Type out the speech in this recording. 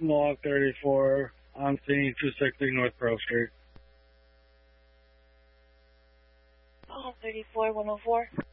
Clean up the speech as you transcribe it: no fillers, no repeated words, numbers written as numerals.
Mohawk 34, on scene 260 North Pearl Street. Mohawk 34, 104.